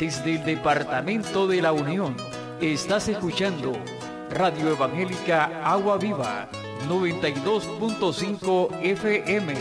desde el Departamento de la Unión. Estás escuchando Radio Evangélica Agua Viva, 92.5 FM.